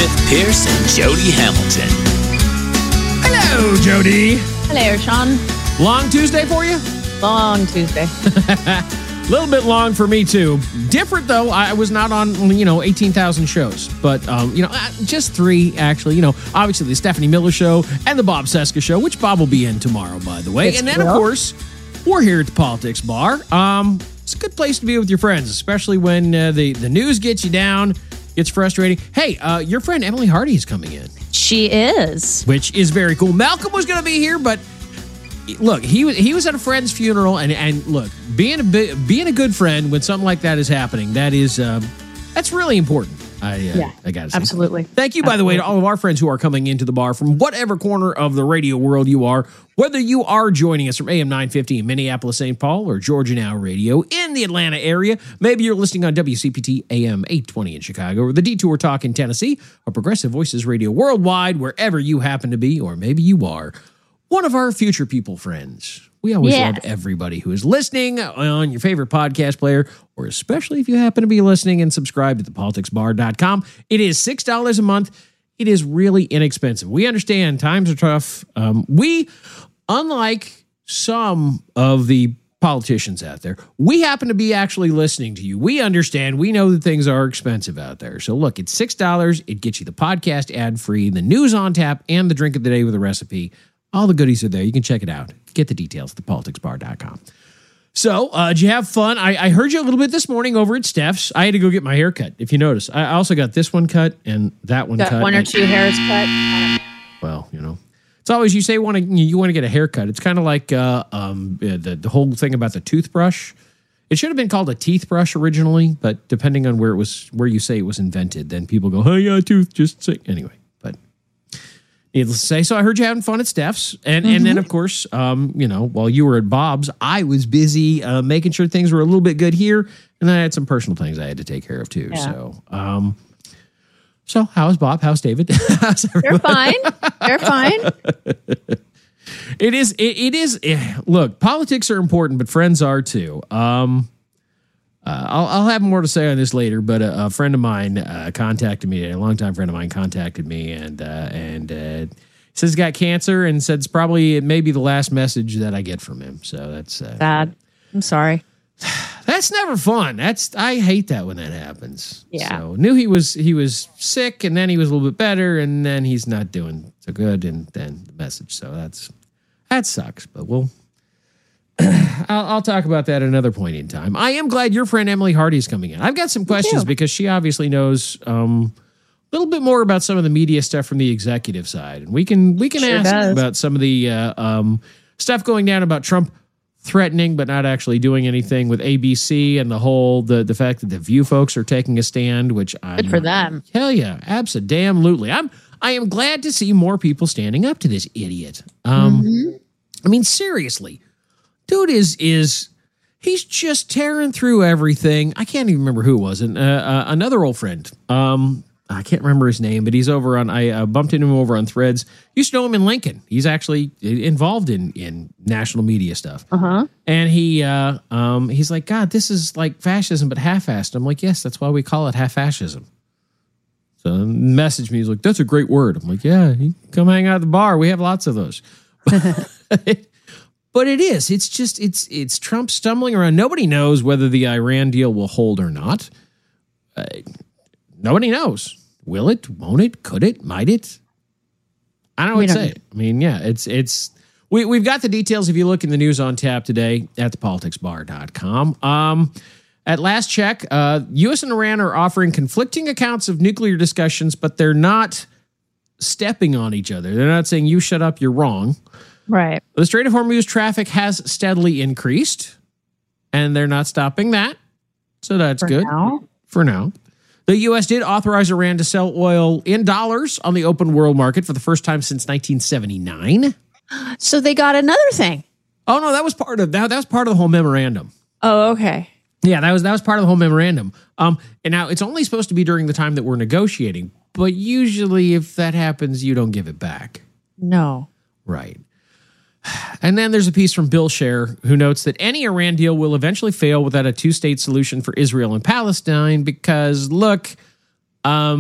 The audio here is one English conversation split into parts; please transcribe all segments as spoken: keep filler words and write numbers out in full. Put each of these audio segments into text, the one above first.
Smith Pierce and Jody Hamilton. Hello, Jody. Hello, Sean. Long Tuesday for you? Long Tuesday. A little bit long for me, too. Different, though. I was not on, you know, eighteen thousand shows. But, um, you know, just three, actually. You know, obviously the Stephanie Miller Show and the Bob Cesca Show, which Bob will be in tomorrow, by the way. It's and then, real. of course, we're here at the Politics Bar. Um, it's a good place to be with your friends, especially when uh, the, the news gets you down, gets frustrating. Hey, uh, your friend Emily Hardy is coming in. She is. Which is very cool. Malcolm was going to be here, but look, he was he was at a friend's funeral, and and look, being a bi- being a good friend when something like that is happening, that is um, that's really important. I uh, Yeah, I gotta say, absolutely. Thank you, by the way, to all of our friends who are coming into the bar from whatever corner of the radio world you are, whether you are joining us from A M nine fifty in Minneapolis, Saint Paul, or Georgia Now Radio in the Atlanta area. Maybe you're listening on W C P T A M eight twenty in Chicago, or the Detour Talk in Tennessee, or Progressive Voices Radio worldwide, wherever you happen to be, or maybe you are one of our future people friends. We always Yes. love everybody who is listening on your favorite podcast player, or especially if you happen to be listening and subscribe to the politics bar dot com. It is six dollars a month. It is really inexpensive. We understand times are tough. Um, we, unlike some of the politicians out there, we happen to be actually listening to you. We understand. We know that things are expensive out there. So look, it's six dollars. It gets you the podcast ad-free, the news on tap, and the drink of the day with a recipe. All the goodies are there. You can check it out. Get the details at the politics bar dot com. So, uh, did you have fun? I, I heard you a little bit this morning over at Steph's. I had to go get my hair cut, if you notice. I also got this one cut and that one Got cut. one or I- two hairs cut. Well, you know, it's always you say want to you want to get a haircut. It's kind of like uh, um, uh, the the whole thing about the toothbrush. It should have been called a teeth brush originally, but depending on where it was, where you say it was invented, then people go, "Oh yeah, tooth." Just say anyway. But needless to say, so I heard you having fun at Steph's, and Mm-hmm. and then of course, um, you know, while you were at Bob's, I was busy uh, making sure things were a little bit good here, and then I had some personal things I had to take care of too. Yeah. So, um, so how's Bob? How's David? How's They're fine. They're fine. It is. It, it is. eh, Look, politics are important, but friends are too. Um, uh, I'll, I'll have more to say on this later. But a, a friend of mine uh, contacted me. A longtime friend of mine contacted me, and uh, and uh, says he's got cancer, and said it's probably it may be the last message that I get from him. So that's uh, Sad. I'm sorry. that's never fun. That's I hate that when that happens. Yeah. So knew he was he was sick, and then he was a little bit better, and then he's not doing so good, and then the message. So that's that sucks. But we'll I'll, I'll talk about that at another point in time. I am glad your friend Emily Hardy's coming in. I've got some questions too. because she obviously knows um, a little bit more about some of the media stuff from the executive side, and we can we can Sure ask does. about some of the uh, um, stuff going down about Trump threatening but not actually doing anything with A B C and the whole the the fact that the View folks are taking a stand, which I'm Good for them. Hell yeah, absolutely. I'm I am glad to see more people standing up to this idiot. Um, I mean, seriously, dude is is he's just tearing through everything. I can't even remember who it was. And uh, uh, another old friend. Um, I can't remember his name, but he's over on. I uh, bumped into him over on Threads. Used to know him in Lincoln. He's actually involved in in national media stuff. Uh huh. And he uh, um, he's like, God, this is like fascism, but half-assed. I'm like, yes, that's why we call it half-fascism. So he messaged me. He's like, that's a great word. I'm like, yeah, you come hang out at the bar. We have lots of those. But it is. It's just it's it's Trump stumbling around. Nobody knows whether the Iran deal will hold or not. Uh, nobody knows. Will it? Won't it? Could it? Might it? I don't know what We to don't say. I mean, yeah, it's it's we we've got the details if you look in the news on tap today at the politics bar dot com. Um At last check, uh, U S and Iran are offering conflicting accounts of nuclear discussions, but they're not stepping on each other. They're not saying, you shut up, you're wrong. Right. The Strait of Hormuz traffic has steadily increased, and they're not stopping that. So that's For good. now. For now. The U S did authorize Iran to sell oil in dollars on the open world market for the first time since nineteen seventy-nine. So they got another thing. Oh, no, that was part of that. That was part of the whole memorandum. Oh, okay. Yeah, that was that was part of the whole memorandum. Um, and now it's only supposed to be during the time that we're negotiating. But usually, if that happens, you don't give it back. No. Right. And then there's a piece from Bill Scher who notes that any Iran deal will eventually fail without a two-state solution for Israel and Palestine because, look, um,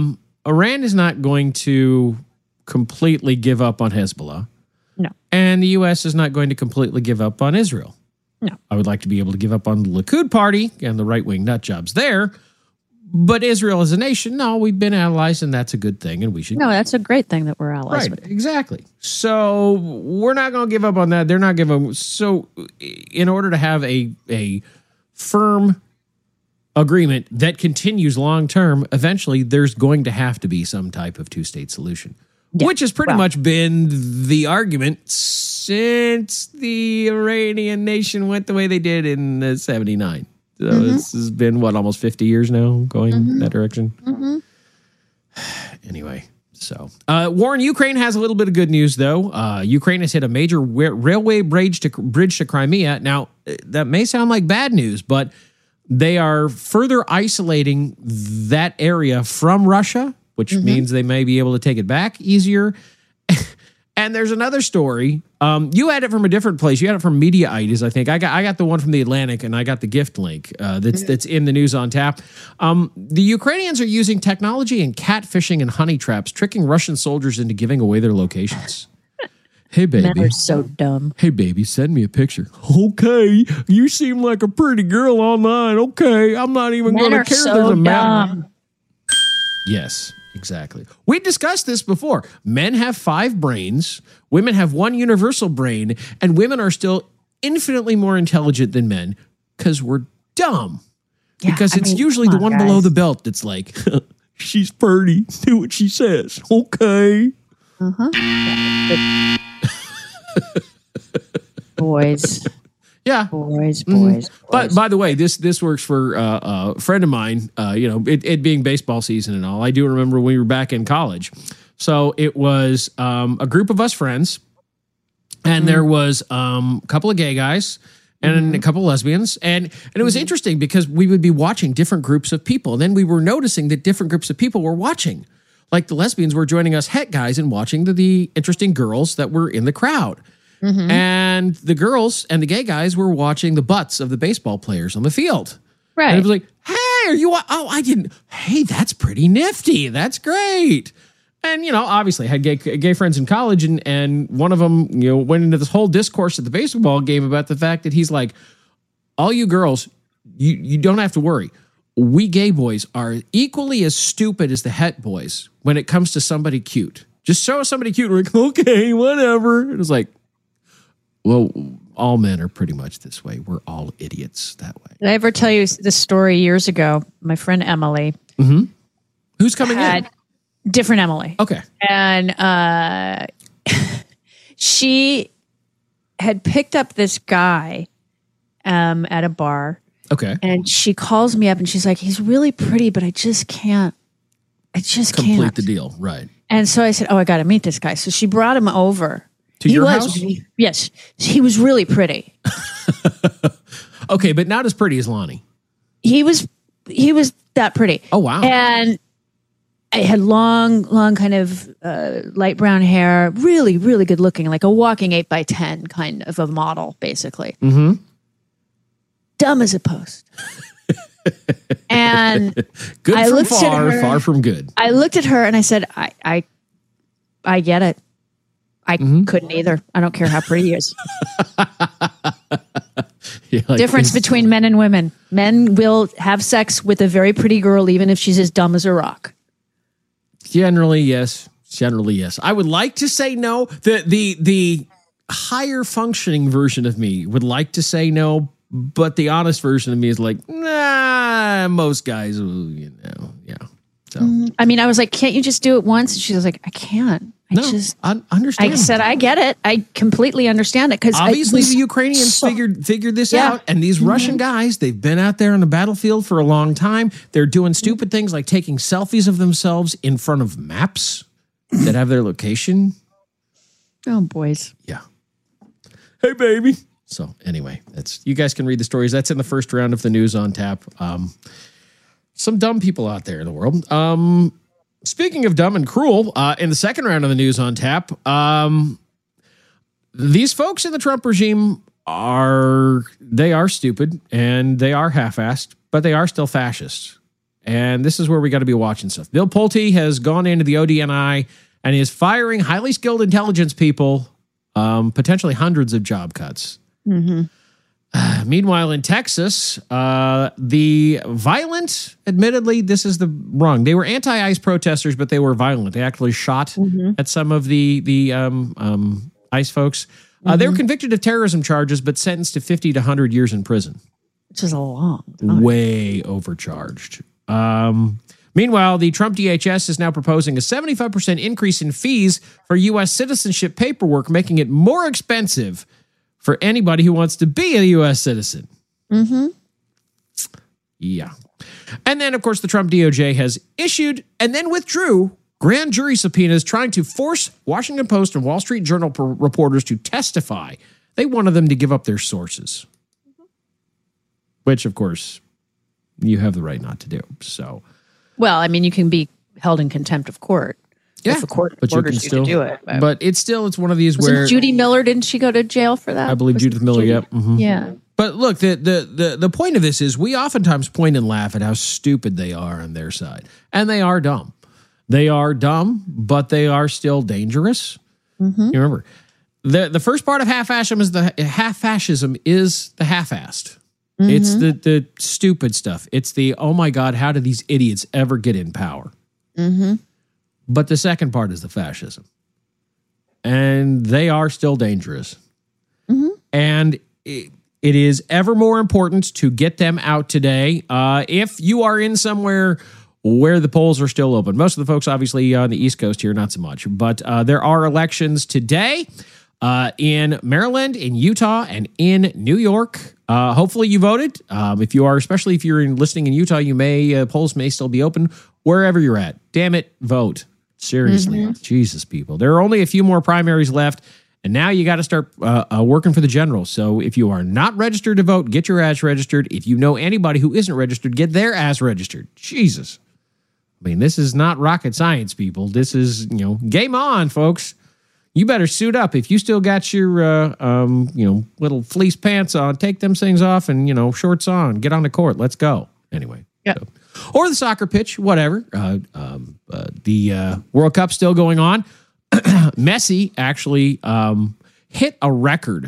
Iran is not going to completely give up on Hezbollah. No. And the U S is not going to completely give up on Israel. No. I would like to be able to give up on the Likud party and the right-wing nut jobs there. But Israel as a nation, no, we've been allies, and that's a good thing, and we should. No, that's a great thing that we're allies Right, with. exactly. So we're not going to give up on that. They're not giving. So in order to have a a firm agreement that continues long term, eventually there's going to have to be some type of two-state solution, Yeah. which has pretty Well- much been the argument since the Iranian nation went the way they did in uh, seventy-nine. So Mm-hmm. this has been, what, almost fifty years now going Mm-hmm. that direction? Mm-hmm. Anyway, so uh, war in Ukraine has a little bit of good news, though. Uh, Ukraine has hit a major wa- railway bridge to, bridge to Crimea. Now, uh, that may sound like bad news, but they are further isolating that area from Russia, which means they may be able to take it back easier. And there's another story. Um, you had it from a different place. You had it from Mediaitis, I think. I got I got the one from the Atlantic, and I got the gift link uh, that's that's in the news on tap. Um, the Ukrainians are using technology and catfishing and honey traps, tricking Russian soldiers into giving away their locations. Hey, Men baby. are so dumb. Hey, baby, send me a picture. Okay, you seem like a pretty girl online. Okay, I'm not even Men going are to care. so There's a map. dumb. Yes, exactly. We discussed this before. Men have five brains, women have one universal brain, and women are still infinitely more intelligent than men because we're dumb. Yeah, because I it's mean, usually come the on, one below guys. the belt that's like, she's pretty, do what she says. Okay. Boys, Yeah. boys, boys, boys. But by the way, this this works for uh, a friend of mine. Uh, you know, it, it being baseball season and all. I do remember when we were back in college. So it was um, a group of us friends, and there was um, a couple of gay guys and a couple of lesbians, and and it was interesting because we would be watching different groups of people, and then we were noticing that different groups of people were watching. Like the lesbians were joining us het guys and watching the, the interesting girls that were in the crowd. And the girls and the gay guys were watching the butts of the baseball players on the field. Right. And it was like, hey, are you, wa- oh, I didn't, hey, that's pretty nifty. That's great. And, you know, obviously I had gay, gay friends in college, and, and one of them, you know, went into this whole discourse at the baseball game about the fact that he's like, all you girls, you, you don't have to worry. We gay boys are equally as stupid as the het boys when it comes to somebody cute. Just show us somebody cute. We're like, okay, whatever. It was like, well, all men are pretty much this way. We're all idiots that way. Did I ever tell you this story years ago? My friend Emily Who's coming had different Emily. in? Okay. And uh, she had picked up this guy um, at a bar, Okay. and she calls me up and she's like, he's really pretty, but I just can't. I just Complete can't. the deal. Right. And so I said, oh, I got to meet this guy. So she brought him over. To he your was, house? Yes. He was really pretty. Okay, but not as pretty as Lonnie. He was, he was that pretty. Oh, wow. And I had long, long kind of uh, light brown hair, really, really good looking, like a walking eight by ten kind of a model, basically. Mm-hmm. Dumb as a post. And Good I from looked at far, her- far from good. I looked at her and I said, I, I, I get it. I Mm-hmm. couldn't either. I don't care how pretty he is. Yeah, like Difference this- between men and women. Men will have sex with a very pretty girl, even if she's as dumb as a rock. Generally, yes. Generally, yes. I would like to say no. The the the higher functioning version of me would like to say no, but the honest version of me is like, nah, most guys, will, you know, yeah. So I mean, I was like, can't you just do it once? And she was like, I can't. I no, just, I understand. I said, I get it. I completely understand it. Because Obviously, the Ukrainians so- figured figured this Yeah. out, and these Russian guys, they've been out there on the battlefield for a long time. They're doing stupid things like taking selfies of themselves in front of maps that have their location. Oh, boys. Yeah. Hey, baby. So anyway, that's you guys can read the stories. That's in the first round of the news on tap. Um, some dumb people out there in the world. Um, speaking of dumb and cruel, uh, in the second round of the news on tap, um, these folks in the Trump regime are they are stupid and they are half-assed, but they are still fascists. And this is where we got to be watching stuff. Bill Pulte has gone into the O D N I and is firing highly skilled intelligence people, um, potentially hundreds of job cuts. Mm-hmm. Uh, meanwhile, in Texas, uh, the violent, admittedly, this is the wrong. They were anti-ICE protesters, but they were violent. They actually shot Mm-hmm. at some of the the um, um, ICE folks. Uh, Mm-hmm. They were convicted of terrorism charges, but sentenced to fifty to one hundred years in prison. Which is a long time. Way overcharged. Um, meanwhile, the Trump D H S is now proposing a seventy-five percent increase in fees for U S citizenship paperwork, making it more expensive for anybody who wants to be a U S citizen. Mm-hmm. Yeah. And then, of course, the Trump D O J has issued and then withdrew grand jury subpoenas trying to force Washington Post and Wall Street Journal per- reporters to testify. They wanted them to give up their sources, which, of course, you have the right not to do. So, Well, I mean, you can be held in contempt of court. yeah, If the court but you can orders you still to do it. But, But it's still, it's one of these wasn't where Judy Miller, didn't she go to jail for that? I believe Was it Judith Miller, Judy? yep. mhm. Yeah. But look, the, the the the point of this is we oftentimes point and laugh at how stupid they are on their side. And they are dumb. They are dumb, but they are still dangerous. Mm-hmm. You remember, the the first part of half fascism is the half fascism is the half-assed. Mm-hmm. It's the the stupid stuff. It's the, oh my God, how did these idiots ever get in power? Mm-hmm. But the second part is the fascism. And they are still dangerous. Mm-hmm. And it, it is ever more important to get them out today. Uh, if you are in somewhere where the polls are still open, most of the folks obviously on the East Coast here, not so much, but uh, there are elections today uh, in Maryland, in Utah, and in New York. Uh, hopefully you voted. Um, if you are, especially if you're in, listening in Utah, you may, uh, polls may still be open wherever you're at. Damn it, vote. Seriously. Mm-hmm. Jesus, people. There are only a few more primaries left. And now you got to start uh, uh, working for the general. So if you are not registered to vote, get your ass registered. If you know anybody who isn't registered, get their ass registered. Jesus. I mean, this is not rocket science, people. This is, you know, game on, folks. You better suit up. If you still got your, uh, um, you know, little fleece pants on, take them things off and, you know, shorts on. Get on the court. Let's go. Anyway. Yeah. So. Or the soccer pitch, whatever. Uh, um, uh, the uh, World Cup's still going on. Messi actually um, hit a record.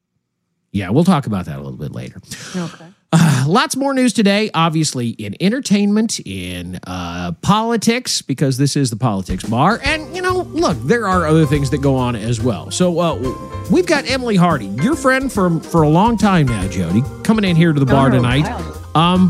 Yeah, we'll talk about that a little bit later. Okay. Uh, lots more news today, obviously, in entertainment, in uh, politics, because this is the Politics Bar. And, you know, look, there are other things that go on as well. So uh, we've got Emily Hardy, your friend from for a long time now, Jody, coming in here to the bar tonight. Um,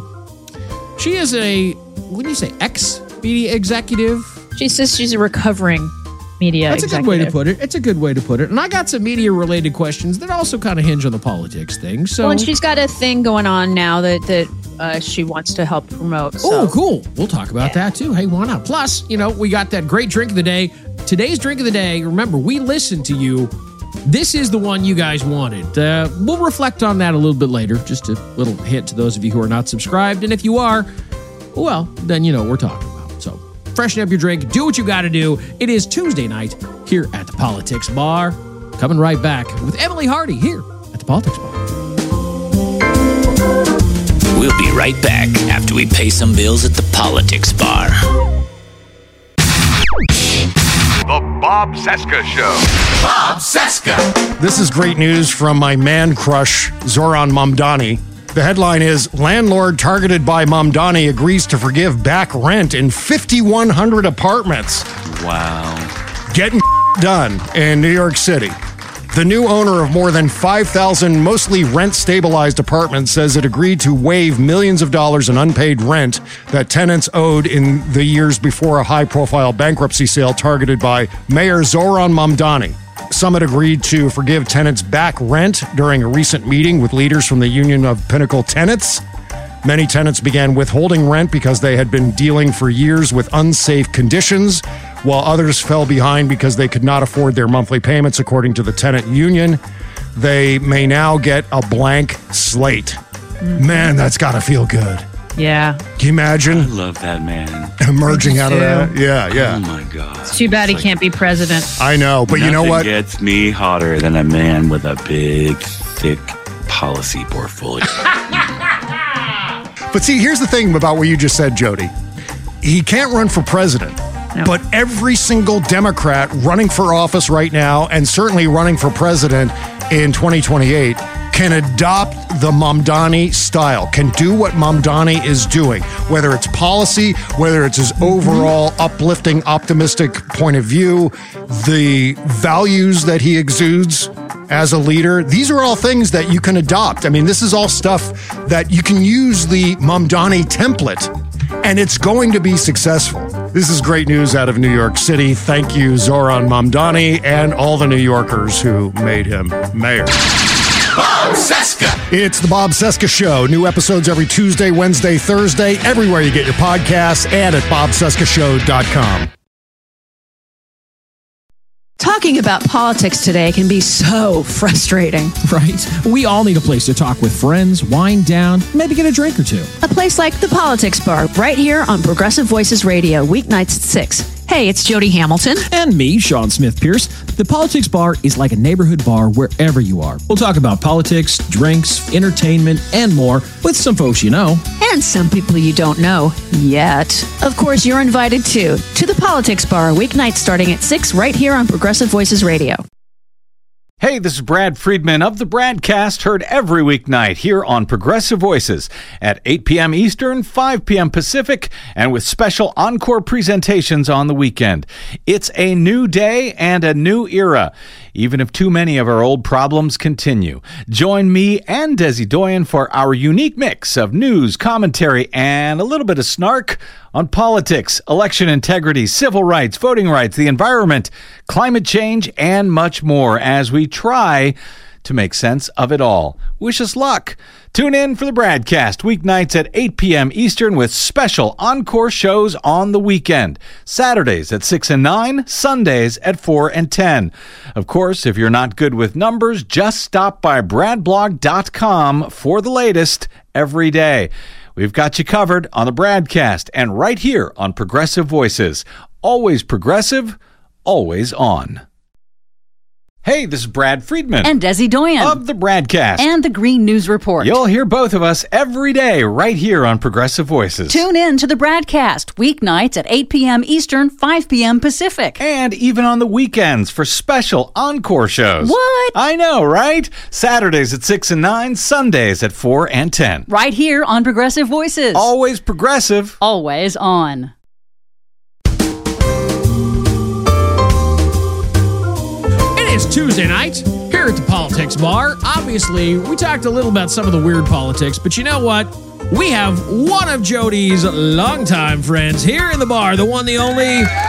she is a, what do you say, ex-media executive? She says she's a recovering media That's executive. a good way to put it. It's a good way to put it. And I got some media-related questions that also kind of hinge on the politics thing. So, Well, and she's got a thing going on now that that uh, she wants to help promote. So. oh, cool. We'll talk about that too. Hey, why not? Plus, you know, we got that great drink of the day. Today's drink of the day, remember, we listened to you. This is the one you guys wanted. Uh, we'll reflect on that a little bit later. Just a little hint to those of you who are not subscribed. And if you are, well, then you know what we're talking about. So freshen up your drink. Do what you got to do. It is Tuesday night here at the Politics Bar. Coming right back with Emily Hardy here at the Politics Bar. We'll be right back after we pay some bills at the Politics Bar. The Bob Cesca Show. Bob Cesca. This is great news from my man crush, Zoran Mamdani. The headline is, landlord targeted by Mamdani agrees to forgive back rent in fifty-one hundred apartments. Wow. Getting done in New York City. The new owner of more than five thousand mostly rent-stabilized apartments says it agreed to waive millions of dollars in unpaid rent that tenants owed in the years before a high-profile bankruptcy sale targeted by Mayor Zoran Mamdani. Summit agreed to forgive tenants back rent during a recent meeting with leaders from the Union of Pinnacle Tenants. Many tenants began withholding rent because they had been dealing for years with unsafe conditions, while others fell behind because they could not afford their monthly payments, according to the tenant union. They may now get a blank slate. Man, that's got to feel good. Yeah. Can you imagine I love that man. emerging out of too. that? Yeah, Oh yeah. my God. It's too bad he It's can't be president. I know, but you know nothing what? gets me hotter than a man with a big, thick policy portfolio. But see, here's the thing about what you just said, Jody. He can't run for president. No. But every single Democrat running for office right now, and certainly running for president in twenty twenty-eight, can adopt the Mamdani style, can do what Mamdani is doing, whether it's policy, whether it's his overall uplifting, optimistic point of view, the values that he exudes as a leader. These are all things that you can adopt. I mean, this is all stuff that you can use the Mamdani template, and it's going to be successful. This is great news out of New York City. Thank you, Zohran Mamdani, and all the New Yorkers who made him mayor. Bob Cesca. It's the Bob Cesca Show. New episodes every Tuesday, Wednesday, Thursday, everywhere you get your podcasts, and at bob cesca show dot com. Talking about politics today can be so frustrating. Right? We all need a place to talk with friends, wind down, maybe get a drink or two. A place like the Politics Bar, right here on Progressive Voices Radio, weeknights at six. Hey, it's Jody Hamilton. And me, Sean Smith Pierce. The Politics Bar is like a neighborhood bar wherever you are. We'll talk about politics, drinks, entertainment, and more with some folks you know. And some people you don't know yet. Of course, you're invited too to the Politics Bar, weeknights starting at six, right here on Progressive Voices Radio. Hey, this is Brad Friedman of the Bradcast, heard every weeknight here on Progressive Voices at eight p.m. Eastern, five p.m. Pacific, and with special encore presentations on the weekend. It's a new day and a new era, even if too many of our old problems continue. Join me and Desi Doyen for our unique mix of news, commentary, and a little bit of snark on politics, election integrity, civil rights, voting rights, the environment, climate change, and much more as we try to make sense of it all. Wish us luck. Tune in for the Bradcast weeknights at eight p.m. Eastern with special encore shows on the weekend. Saturdays at six and nine, Sundays at four and ten. Of course, if you're not good with numbers, just stop by brad blog dot com for the latest every day. We've got you covered on the Bradcast and right here on Progressive Voices. Always progressive, always on. Hey, this is Brad Friedman. And Desi Doyen. Of the Bradcast. And the Green News Report. You'll hear both of us every day right here on Progressive Voices. Tune in to the Bradcast, weeknights at eight p.m. Eastern, five p.m. Pacific. And even on the weekends for special encore shows. What? I know, right? Saturdays at six and nine, Sundays at four and ten. Right here on Progressive Voices. Always progressive. Always on. It's Tuesday night here at the Politics Bar. Obviously, we talked a little about some of the weird politics, but you know what? We have one of Jody's longtime friends here in the bar, the one, the only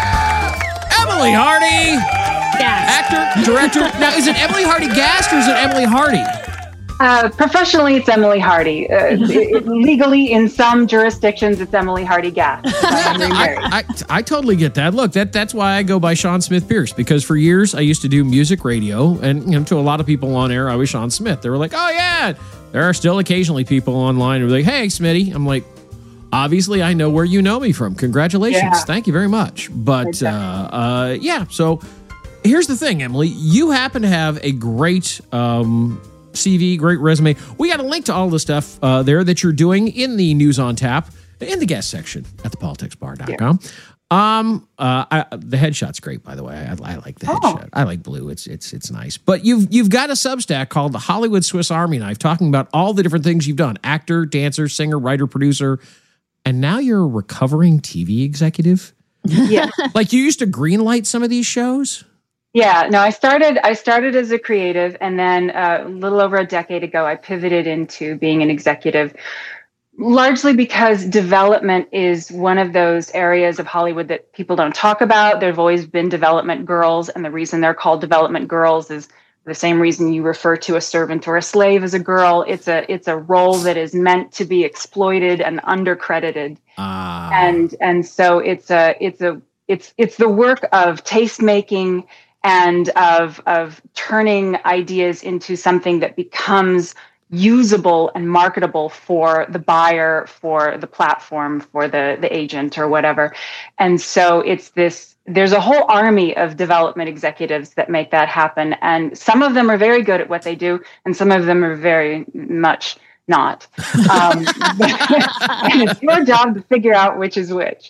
Emily Hardy. Yes. Actor, director. Now, is it Emily Hardy Gast or is it Emily Hardy? Uh, professionally, it's Emily Hardy. Uh, it, it, legally, in some jurisdictions, it's Emily Hardy Gast. I, I, I totally get that. Look, that that's why I go by Sean Smith Pierce, because for years I used to do music radio, and you know, to a lot of people on air, I was Sean Smith. They were like, "Oh yeah." There are still occasionally people online who are like, "Hey, Smitty." I'm like, obviously, I know where you know me from. Congratulations. Yeah. Thank you very much. But Exactly. uh, uh, yeah, so here's the thing, Emily. You happen to have a great um, C V, great resume. We got a link to all the stuff uh, there that you're doing in the News on Tap, in the guest section at the politics bar dot com. Yeah. Um, uh, I, the headshot's great, by the way. I, I like the headshot. Oh. I like blue. It's it's it's nice. But you've you've got a Substack called the Hollywood Swiss Army Knife, talking about all the different things you've done: actor, dancer, singer, writer, producer, and now you're a recovering T V executive. Yeah, like you used to greenlight some of these shows. Yeah, no, I started I started as a creative, and then uh, a little over a decade ago, I pivoted into being an executive, largely because development is one of those areas of Hollywood that people don't talk about. There have always been development girls, and the reason they're called development girls is the same reason you refer to a servant or a slave as a girl. It's a it's a role that is meant to be exploited and undercredited, uh. and and so it's a it's a it's it's the work of tastemaking and of of turning ideas into something that becomes usable and marketable for the buyer, for the platform, for the, the agent or whatever. And so it's this, there's a whole army of development executives that make that happen. And some of them are very good at what they do, and some of them are very much not. Um, and it's your job to figure out which is which.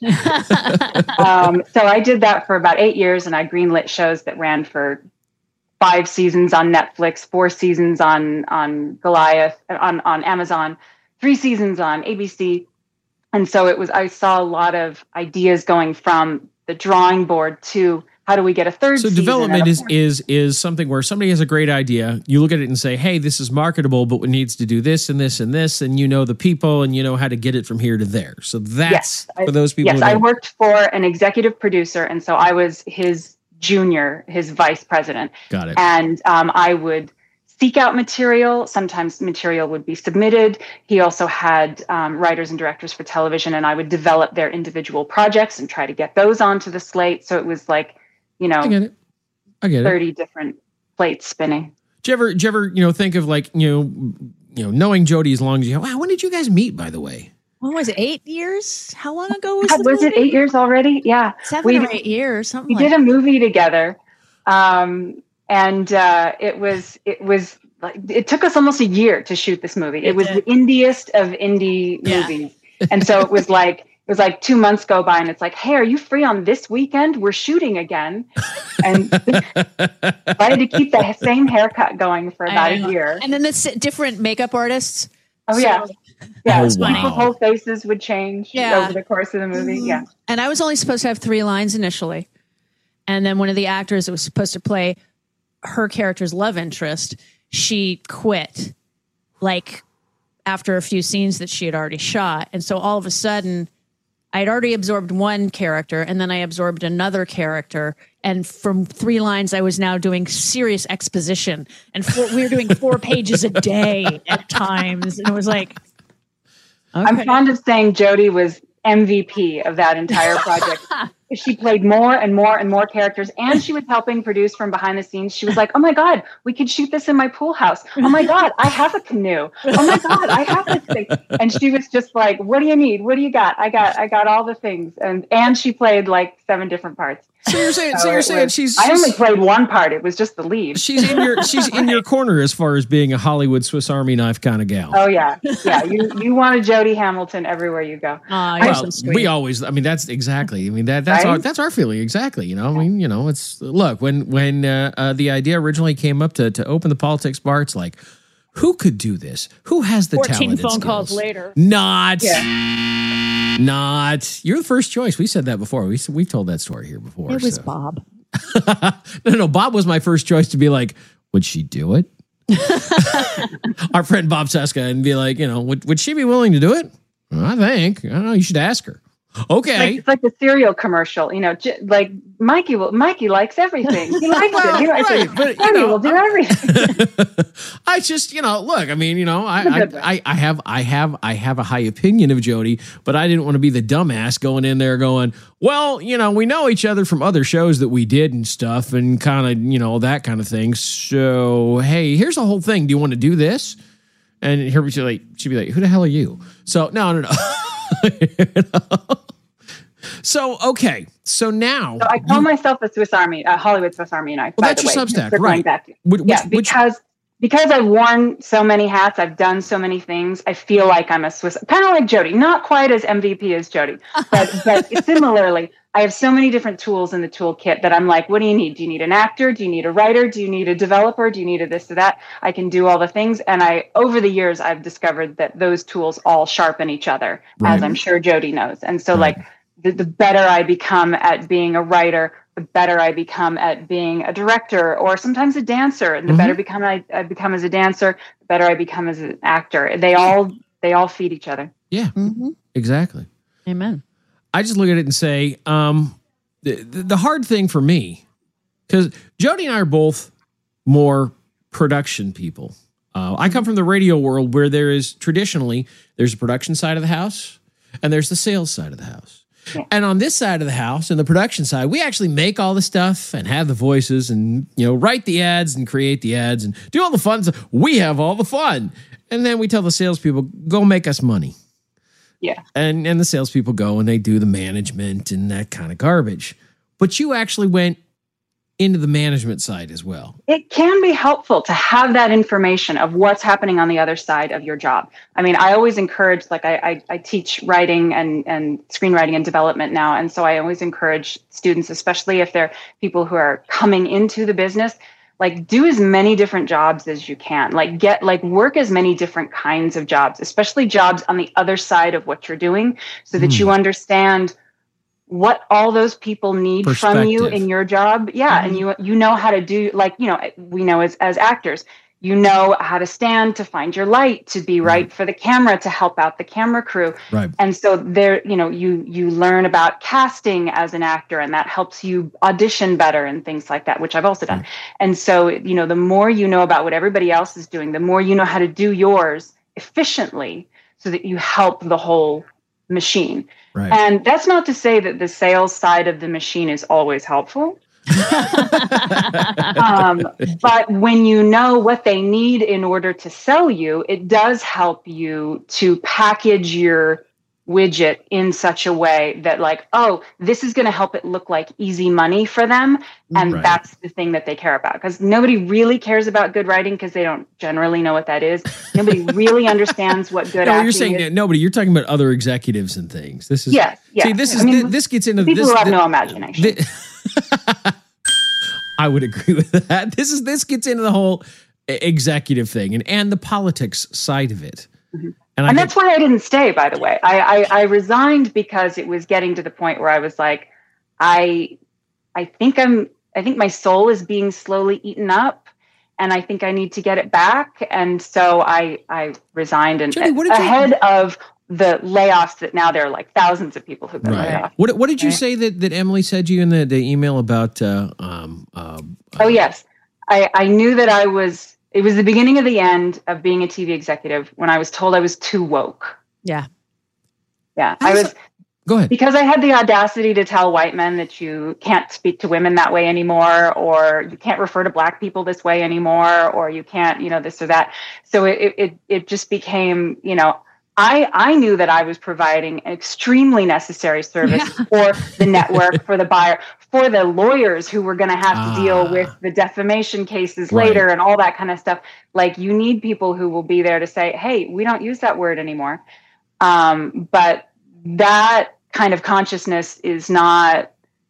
Um, so I did that for about eight years, and I greenlit shows that ran for five seasons on Netflix, four seasons on on Goliath, on on Amazon, three seasons on A B C. And so it was. I saw a lot of ideas going from the drawing board to how do we get a third so season? Development is is is something where somebody has a great idea. You look at it and say, hey, this is marketable, but it needs to do this and this and this. And you know the people and you know how to get it from here to there. So that's yes, for those people. Yes, who I worked for an executive producer. And so I was his junior, his vice president. Got it. And um, I would seek out material. Sometimes material would be submitted. He also had um, writers and directors for television, and I would develop their individual projects and try to get those onto the slate. So it was like, you know, I get it. I get thirty it. different plates spinning. Do you ever, do you ever, you know, think of like, you know, you know, knowing Jody as long as you have, wow, when did you guys meet, by the way? When was it? Eight years? How long ago was God, the was movie? it eight years already? Yeah. Seven We or did- eight years, something We like did a movie together. Um, and uh, it was, it was like, it took us almost a year to shoot this movie. It, It was did. the indiest of indie Yeah. movies. And so it was like, it was like two months go by and it's like, hey, are you free on this weekend? We're shooting again. And I had to keep the same haircut going for about I a know. year. And then the s- different makeup artists. Oh, yeah. So- Yeah. Oh, People's wow. whole faces would change Yeah. over the course of the movie. Mhm. Yeah. And I was only supposed to have three lines initially. And then one of the actors that was supposed to play her character's love interest, she quit like after a few scenes that she had already shot. And so all of a sudden, I'd already absorbed one character and then I absorbed another character. And from three lines, I was now doing serious exposition. And four, we were doing four pages a day at times. And it was like, okay. I'm fond of saying Jody was M V P of that entire project. She played more and more and more characters, and she was helping produce from behind the scenes. She was like, oh my God, we could shoot this in my pool house. Oh my God, I have a canoe. Oh my God, I have this thing. And she was just like, what do you need? What do you got? I got I got all the things. And and she played like seven different parts. So you're saying, so So you're it saying was- she's, I only she's, played one part. It was just the lead. she's in your, she's in your corner as far as being a Hollywood Swiss Army knife kind of gal. Oh yeah. Yeah. You you want a Jody Hamilton everywhere you go. Aw, you're Well, so sweet. we always, I mean, that's exactly, I mean, that that's Right? our, that's our feeling. Exactly. You know, I mean, you know, it's, look, when, when, uh, uh, the idea originally came up to, to open the Politics Bar, it's like, who could do this? Who has the fourteen talent? and phone calls skills? later. Not, Yeah. not, you're the first choice. We said that before. We, we've told that story here before. It was so. Bob. no, no, Bob was my first choice to be like, would she do it? Our friend Bob Seska, and be like, you know, would, would she be willing to do it? Well, I think. I don't know. You should ask her. Okay. Like, it's like the cereal commercial, you know, j- like Mikey will, Mikey likes everything. He likes Well, it. He likes right, it. but, you Jody know, will do everything. I just, you know, look, I mean, you know, I, It's a I, good one. I, I have, I have, I have a high opinion of Jody, but I didn't want to be the dumbass going in there going, well, you know, we know each other from other shows that we did and stuff and kind of, you know, that kind of thing. So, hey, here's the whole thing. Do you want to do this? And here she'd like, she'd be like, who the hell are you? So, no, no, no. You know? So, okay. So now. So I call myself a Swiss Army, a Hollywood Swiss Army knife. Well, by that's the your way, Substack, circling right. back to- Which- yeah, which- because because I've worn so many hats, I've done so many things. I feel like I'm a Swiss, kind of like Jody, not quite as M V P as Jody, but but similarly, I have so many different tools in the toolkit that I'm like, what do you need? Do you need an actor? Do you need a writer? Do you need a developer? Do you need a this or that? I can do all the things. And I, over the years, I've discovered that those tools all sharpen each other, Right. as I'm sure Jody knows. And so Right. like the, the better I become at being a writer, the better I become at being a director or sometimes a dancer. And the Mhm. better become I, I become as a dancer, the better I become as an actor. They all, they all feed each other. Yeah, Mm-hmm. exactly. Amen. I just look at it and say, um, the, the, the hard thing for me, because Jody and I are both more production people. Uh, I come from the radio world where there is traditionally, there's a production side of the house and there's the sales side of the house. Yeah. And on this side of the house, in the production side, we actually make all the stuff and have the voices and, you know, write the ads and create the ads and do all the fun stuff. We have all the fun. And then we tell the salespeople, go make us money. Yeah. And and the salespeople go and they do the management and that kind of garbage. But you actually went into the management side as well. It can be helpful to have that information of what's happening on the other side of your job. I mean, I always encourage, like I, I, I teach writing and, and screenwriting and development now. And so I always encourage students, especially if they're people who are coming into the business, like do as many different jobs as you can, like get, like work as many different kinds of jobs, especially jobs on the other side of what you're doing, so that mm. you understand what all those people need from you in your job. Yeah. Mm-hmm. And you, you know how to do, like, you know, we know as, as actors, you know how to stand, to find your light, to be right, right for the camera, to help out the camera crew. Right. And so there, you know, you, you learn about casting as an actor, and that helps you audition better and things like that, which I've also done. Right. And so, you know, the more you know about what everybody else is doing, the more you know how to do yours efficiently so that you help the whole machine. Right. And that's not to say that the sales side of the machine is always helpful. um, but when you know what they need in order to sell you, it does help you to package your widget in such a way that, like, oh, this is going to help it look like easy money for them. And right. that's the thing that they care about, because nobody really cares about good writing because they don't generally know what that is. Nobody really understands what good no, acting you're saying is. Nobody. You're talking about other executives and things. This is yes, yes. See, this is I mean, this gets into people this, who have this, no imagination. This, I would agree with that. This is this gets into the whole executive thing and, and the politics side of it. Mm-hmm. And, and I that's get, why I didn't stay, by the way. I, I, I resigned because it was getting to the point where I was like, I I think I'm I think my soul is being slowly eaten up, and I think I need to get it back. And so I I resigned, and Jenny, what did ahead you, of the layoffs that now there are like thousands of people who've been right. laid off. What what did you right. say that, that Emily said to you in the, the email about uh, um uh, Oh yes. I, I knew that I was it was the beginning of the end of being a T V executive when I was told I was too woke. Yeah. Yeah. I was Go ahead. Because I had the audacity to tell white men that you can't speak to women that way anymore, or you can't refer to black people this way anymore, or you can't, you know, this or that. So it it it just became, you know, I I knew that I was providing an extremely necessary service yeah. for the network, for the buyer, for the lawyers who were going to have ah. to deal with the defamation cases right. later and all that kind of stuff. Like, you need people who will be there to say, hey, we don't use that word anymore. Um, but that kind of consciousness is not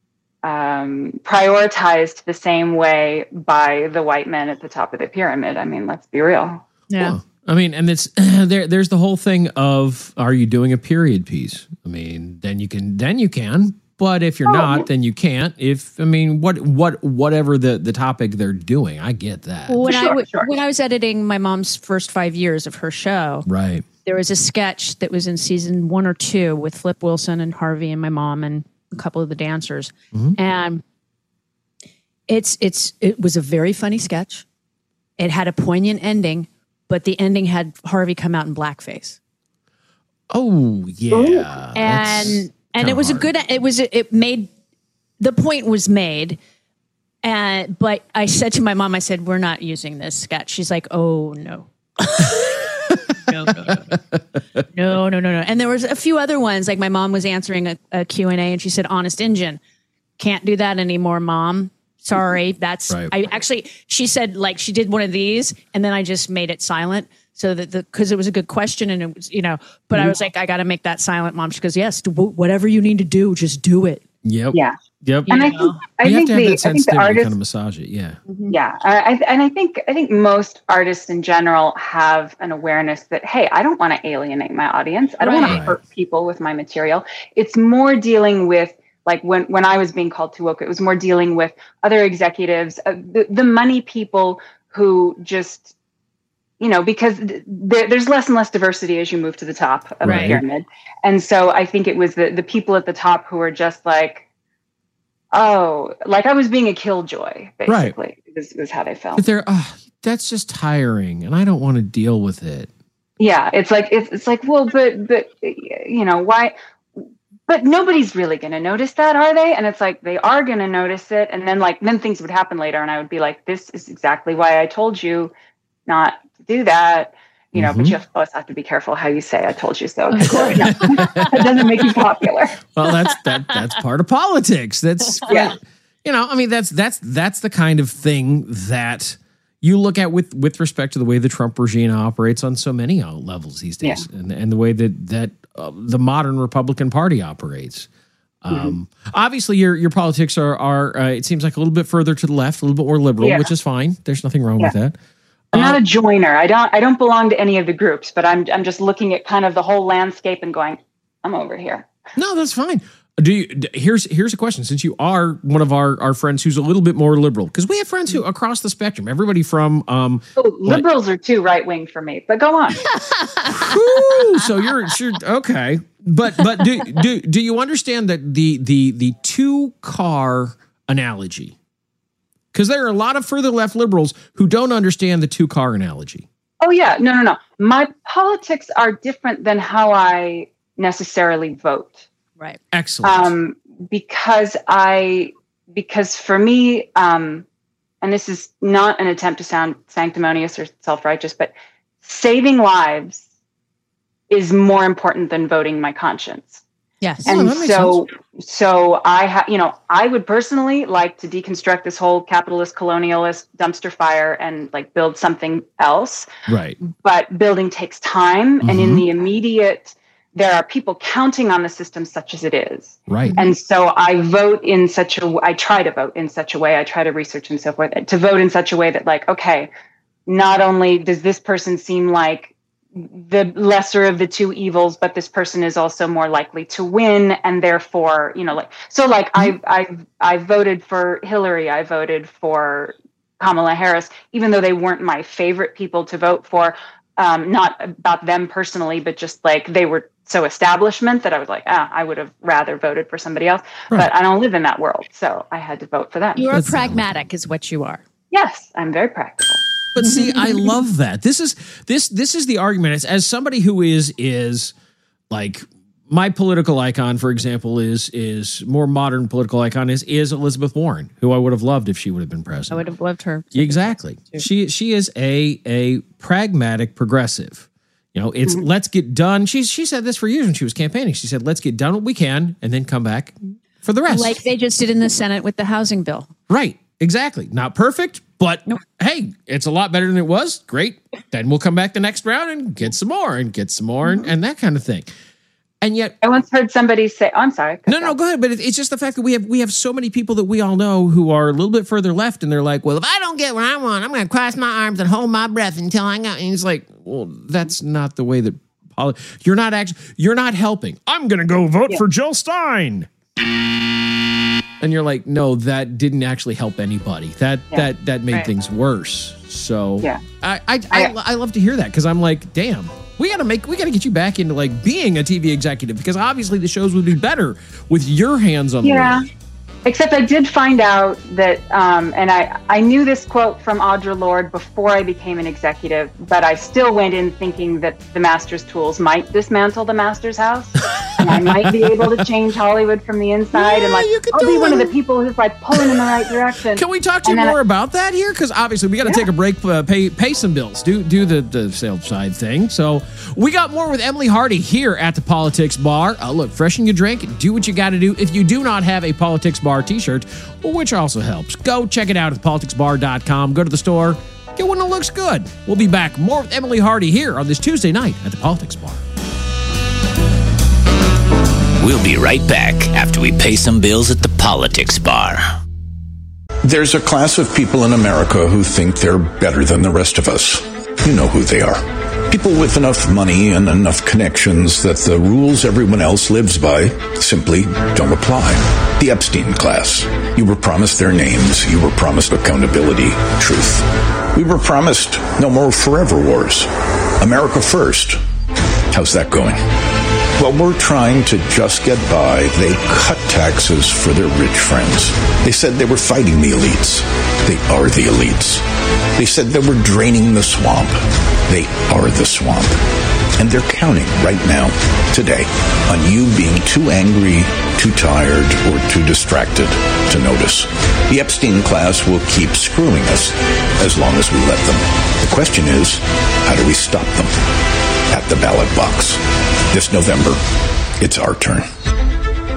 um, prioritized the same way by the white men at the top of the pyramid. I mean, let's be real. Yeah. Well, I mean, and it's there. There's the whole thing of, are you doing a period piece? I mean, then you can, then you can. But if you're oh, not, yeah. then you can't. If I mean, what, what, whatever the, the topic they're doing, I get that. When sure, I w- sure. when I was editing my mom's first five years of her show, right, there was a sketch that was in season one or two with Flip Wilson and Harvey and my mom and a couple of the dancers, mm-hmm. and it's it's it was a very funny sketch. It had a poignant ending, but the ending had Harvey come out in blackface. Oh yeah, and and it was hard. a good. It was it made the point was made. And but I said to my mom, I said, we're not using this sketch. She's like, oh no. no, no, no, no, no, no, no. And there was a few other ones. Like my mom was answering a, a Q and A, and she said, "Honest Injun, can't do that anymore, Mom. Sorry, that's." Right. I actually, she said, like she did one of these, and then I just made it silent so that the because it was a good question, and it was, you know. But mm-hmm. I was like, I got to make that silent, Mom. She goes, "Yes, do whatever you need to do, just do it." Yep. Yeah. Yep. And I think I you think have to have the that I think the sensitivity artists kind of massage it. Yeah. Mm-hmm. Yeah, I, and I think I think most artists in general have an awareness that, hey, I don't want to alienate my audience. I don't Right. want to hurt people with my material. It's more dealing with, like when when I was being called too woke, it was more dealing with other executives, uh, the, the money people who just, you know, because th- there's less and less diversity as you move to the top of Right. the pyramid. And so I think it was the the people at the top who were just like, oh, like I was being a killjoy, basically, right. is, is how they felt. But they're, oh, that's just tiring, and I don't want to deal with it. Yeah, it's like, it's, it's like, well, but, but, you know, why? But nobody's really going to notice that, are they? And it's like, they are going to notice it. And then like, then things would happen later. And I would be like, this is exactly why I told you not to do that. You know, mm-hmm. but you always have to be careful how you say "I told you so." That doesn't make you popular. Well, that's that. That's part of politics. That's yeah. You know, I mean, that's that's that's the kind of thing that you look at with with respect to the way the Trump regime operates on so many levels these days, yeah. and, and the way that that uh, the modern Republican Party operates. Um, mm-hmm. Obviously, your your politics are are uh, it seems like a little bit further to the left, a little bit more liberal, yeah. which is fine. There's nothing wrong yeah. with that. I'm uh, not a joiner. I don't I don't belong to any of the groups, but I'm I'm just looking at kind of the whole landscape and going, I'm over here. No, that's fine. Do you, here's here's a question. Since you are one of our, our friends who's a little bit more liberal, because we have friends who across the spectrum, everybody from um, oh, liberals like, are too right wing for me. But go on. Whew, so you're sure okay, but but do do do you understand that the the the two car analogy? Because there are a lot of further left liberals who don't understand the two car analogy. Oh yeah, no no no. My politics are different than how I necessarily vote. Right. Excellent. Um, because I, because for me, um, and this is not an attempt to sound sanctimonious or self-righteous, but saving lives is more important than voting my conscience. Yes. And oh, so, so I have, you know, I would personally like to deconstruct this whole capitalist, colonialist dumpster fire and like build something else. Right. But building takes time. Mm-hmm. And in the immediate, there are people counting on the system such as it is. Right. And so I vote in such a, I try to vote in such a way, I try to research and so forth, to vote in such a way that like, okay, not only does this person seem like the lesser of the two evils, but this person is also more likely to win. And therefore, you know, like, so like mm-hmm. I, I, I voted for Hillary, I voted for Kamala Harris, even though they weren't my favorite people to vote for. Um, not about them personally, but just like they were so establishment that I was like, ah, I would have rather voted for somebody else. Right. But I don't live in that world, so I had to vote for them. You're That's pragmatic, is what you are. Yes, I'm very practical. But see, I love that. This is this this is the argument. As, as somebody who is is like my political icon, for example, is is more modern political icon is is Elizabeth Warren, who I would have loved if she would have been president. I would have loved her. Exactly. She she is a a pragmatic progressive. You know, it's mm-hmm. let's get done. She's she said this for years when she was campaigning. She said, let's get done what we can and then come back for the rest. Like they just did in the Senate with the housing bill. Right. Exactly. Not perfect, but nope. Hey, it's a lot better than it was. Great. Then we'll come back the next round and get some more and get some more mm-hmm. and, and that kind of thing. And yet, I once heard somebody say, oh, "I'm sorry." No, no, go ahead. But it's just the fact that we have we have so many people that we all know who are a little bit further left, and they're like, "Well, if I don't get what I want, I'm going to cross my arms and hold my breath until I got." And it's like, well, that's not the way that poli- you're not actually you're not helping. I'm going to go vote yeah. for Jill Stein, and you're like, no, that didn't actually help anybody. That yeah. that that made right. things worse. So yeah, I I I, I, I love to hear that because I'm like, damn. We gotta make. We gotta get you back into like being a T V executive because obviously the shows would be better with your hands on the yeah. wheel. Except I did find out that, um, and I I knew this quote from Audre Lorde before I became an executive, but I still went in thinking that the master's tools might dismantle the master's house, and I might be able to change Hollywood from the inside, yeah, and like I'll be one of the people who's like pulling in the right direction. Can we talk to you more I, about that here? Because obviously we got to yeah. take a break, uh, pay pay some bills, do do the the sales side thing. So we got more with Emily Hardy here at the Politics Bar. Uh, look, freshen your drink, do what you got to do. If you do not have a Politics Bar t-shirt, which also helps, go check it out at politics bar dot com. Go to the store, get one that looks good. We'll be back more with Emily Hardy here on this Tuesday night at the Politics Bar. We'll be right back after we pay some bills at the Politics Bar. There's a class of people in America who think they're better than the rest of us. You know who they are. People with enough money and enough connections that the rules everyone else lives by simply don't apply. The Epstein class. You were promised their names. You were promised accountability, truth. We were promised no more forever wars. America first. How's that going? While we're trying to just get by, they cut taxes for their rich friends. They said they were fighting the elites. They are the elites. They said they were draining the swamp. They are the swamp. And they're counting right now, today, on you being too angry, too tired, or too distracted to notice. The Epstein class will keep screwing us as long as we let them. The question is, how do we stop them? At the ballot box. This November, it's our turn. The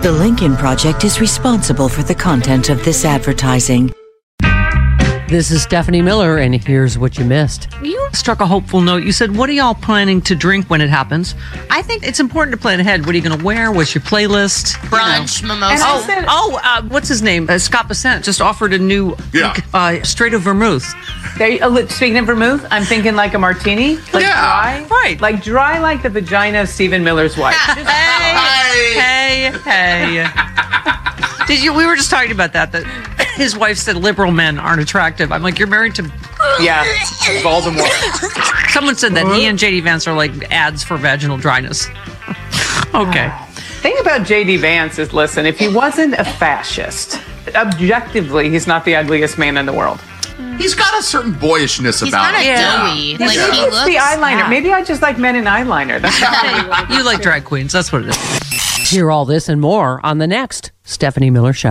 The Lincoln Project is responsible for the content of this advertising. This is Stephanie Miller, and here's what you missed. You struck a hopeful note. You said, what are y'all planning to drink when it happens? I think it's important to plan ahead. What are you going to wear? What's your playlist? Brunch, you know. mimosa. Oh, said, oh uh, what's his name? Uh, Scott Bassett just offered a new yeah. uh, straight of vermouth. There, uh, speaking of vermouth, I'm thinking like a martini. Like yeah. dry. Right. Like dry like the vagina of Stephen Miller's wife. hey, hey, hey. Did you? We were just talking about that, that his wife said liberal men aren't attractive. I'm like, you're married to... Yeah, Voldemort. Someone said that he and J D Vance are like ads for vaginal dryness. Okay. Thing about J D Vance is, listen, if he wasn't a fascist, objectively, he's not the ugliest man in the world. He's got a certain boyishness He's about kind of him. doughy. Yeah. Like, yeah. he It's looks... the eyeliner. Yeah. Maybe I just like men in eyeliner. That's not You like drag queens. That's what it is. Hear all this and more on the next Stephanie Miller Show.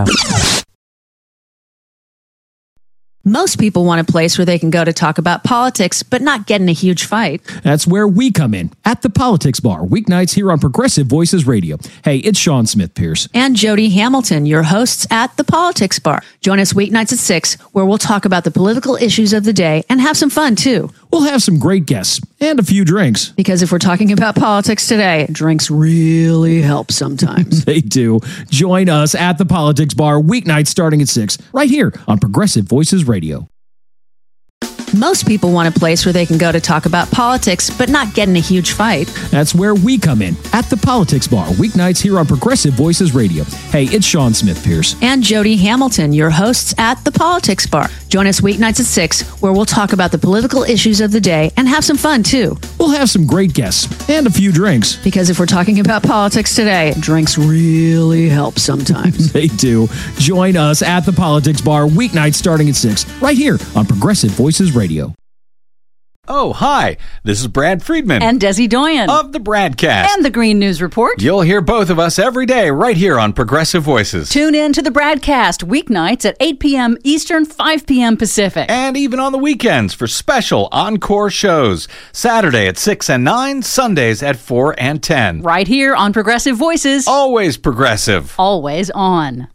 Most people want a place where they can go to talk about politics, but not get in a huge fight. That's where we come in, at the Politics Bar, weeknights here on Progressive Voices Radio. Hey, it's Sean Smith Pierce. And Jody Hamilton, your hosts at the Politics Bar. Join us weeknights at six, where we'll talk about the political issues of the day and have some fun, too. We'll have some great guests and a few drinks. Because if we're talking about politics today, drinks really help sometimes. They do. Join us at the Politics Bar, weeknights starting at six, right here on Progressive Voices Radio. Most people want a place where they can go to talk about politics, but not get in a huge fight. That's where we come in, at the Politics Bar, weeknights here on Progressive Voices Radio. Hey, it's Sean Smith Pierce. And Jody Hamilton, your hosts at the Politics Bar. Join us weeknights at six, where we'll talk about the political issues of the day and have some fun, too. We'll have some great guests and a few drinks. Because if we're talking about politics today, drinks really help sometimes. They do. Join us at the Politics Bar, weeknights starting at six, right here on Progressive Voices Radio. Oh, hi. This is Brad Friedman. And Desi Doyen. Of the Bradcast. And the Green News Report. You'll hear both of us every day right here on Progressive Voices. Tune in to the Bradcast weeknights at eight p.m. Eastern, five p.m. Pacific. And even on the weekends for special encore shows. Saturday at six and nine, Sundays at four and ten. Right here on Progressive Voices. Always progressive. Always on.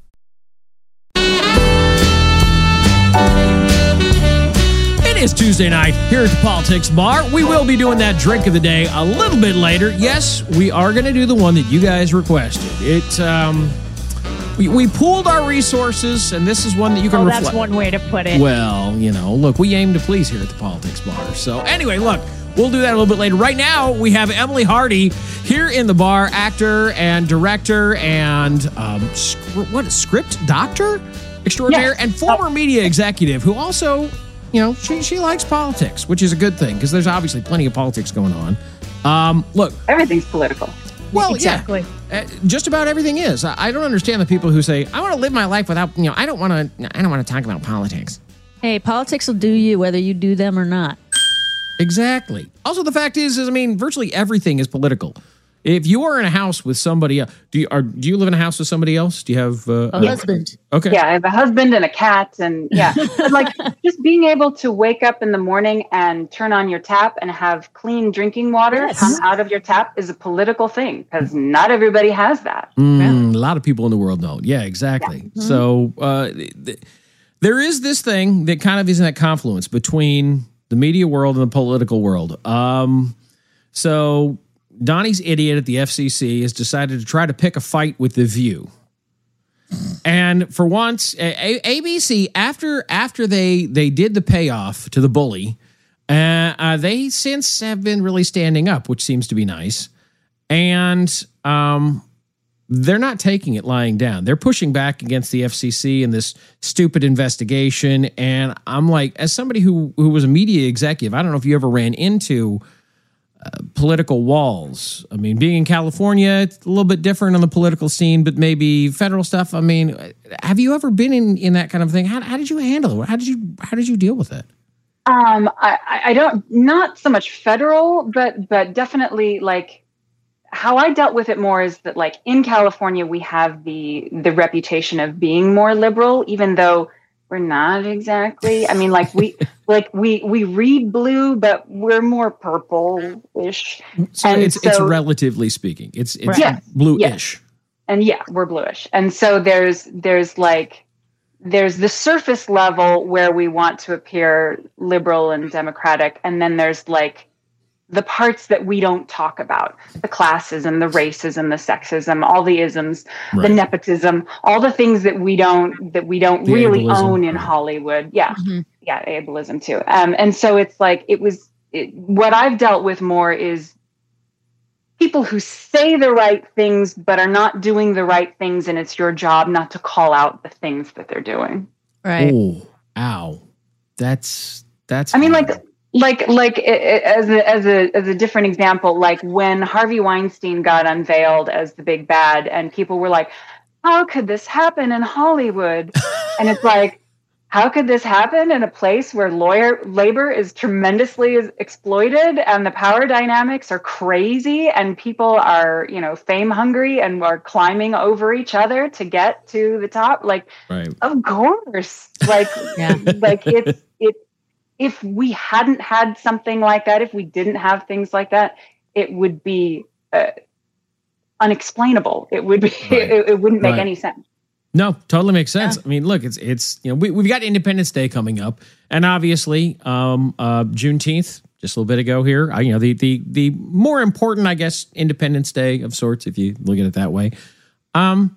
It's Tuesday night here at the Politics Bar. We will be doing that drink of the day a little bit later. Yes, we are going to do the one that you guys requested. It, um, we, we pooled our resources, and this is one that you can oh, reflect. That's one way to put it. Well, you know, look, we aim to please here at the Politics Bar. So anyway, look, we'll do that a little bit later. Right now, we have Emily Hardy here in the bar, actor and director and um, sc- what, script doctor extraordinaire Yes. and former media executive who also... You know, she she likes politics, which is a good thing because there's obviously plenty of politics going on. Um, look, everything's political. Well, exactly. yeah, uh, just about everything is. I, I don't understand the people who say, "I want to live my life without," you know, I don't want to. I don't want to talk about politics. Hey, politics will do you whether you do them or not. Exactly. Also, the fact is, is I mean, virtually everything is political. If you are in a house with somebody else, do you are do you live in a house with somebody else? Do you have uh, a husband? Okay. Yeah, I have a husband and a cat, and yeah, but like just being able to wake up in the morning and turn on your tap and have clean drinking water Yes. come out of your tap is a political thing because not everybody has that. Mm, a lot of people in the world don't. Yeah, exactly. Yeah. So uh, th- there is this thing that kind of is in that confluence between the media world and the political world. Um, so. Donnie's idiot at the F C C has decided to try to pick a fight with The View. And for once, a- a- ABC, after after they they did the payoff to the bully, uh, uh, they since have been really standing up, which seems to be nice. And um, they're not taking it lying down. They're pushing back against the F C C and this stupid investigation. And I'm like, as somebody who who was a media executive, I don't know if you ever ran into Uh, political walls. I mean, being in California, it's a little bit different on the political scene, but maybe federal stuff. I mean, have you ever been in, in that kind of thing? How, how did you handle it? How did you how did you deal with it? Um, I, I don't, not so much federal, but but definitely like how I dealt with it more is that like in California we have the the reputation of being more liberal, even though we're not exactly. I mean, like we like we we read blue, but we're more purple-ish. So and it's so, it's relatively speaking, it's it's Yes, blue-ish. yes. and yeah, we're bluish. And so there's there's like there's the surface level where we want to appear liberal and democratic, and then there's like the parts that we don't talk about, the classism, the racism, the sexism, all the isms, right. the nepotism, all the things that we don't that we don't the really ableism. own in Hollywood. Yeah, mm-hmm. yeah, ableism too. Um, and so it's like it was it, what I've dealt with more is people who say the right things but are not doing the right things, and it's your job not to call out the things that they're doing. Right. Oh, ow, that's that's. I mean, like. Like, like as a, as a, as a different example, like when Harvey Weinstein got unveiled as the big bad and people were like, how could this happen in Hollywood? And it's like, how could this happen in a place where lawyer labor is tremendously exploited and the power dynamics are crazy and people are, you know, fame hungry and are climbing over each other to get to the top? Like, right. Of course, like, yeah. like it's, it, if we hadn't had something like that, if we didn't have things like that, it would be uh, unexplainable. It would be, right. it, it wouldn't make right. any sense. No, totally makes sense. Yeah. I mean, look, it's, it's, you know, we, we've got Independence Day coming up, and obviously um, uh, Juneteenth, just a little bit ago here, I, you know, the, the, the more important, I guess, Independence Day of sorts, if you look at it that way. Um,